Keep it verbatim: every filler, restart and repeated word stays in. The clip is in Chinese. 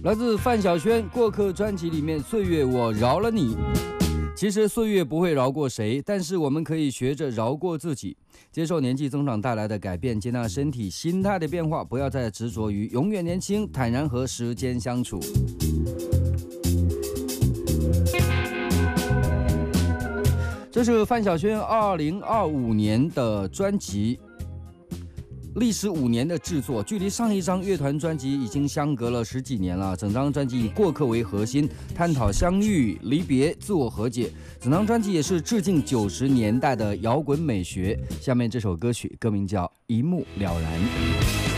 来自范晓萱《过客》专辑里面《岁月我饶了你》。其实岁月不会饶过谁，但是我们可以学着饶过自己，接受年纪增长带来的改变，接纳身体心态的变化，不要再执着于永远年轻，坦然和时间相处。这是范晓萱二零二五年的专辑，历时五年的制作，距离上一张乐团专辑已经相隔了十几年了。整张专辑以过客为核心，探讨相遇、离别、自我和解。整张专辑也是致敬九十年代的摇滚美学。下面这首歌曲歌名叫《一目了然》。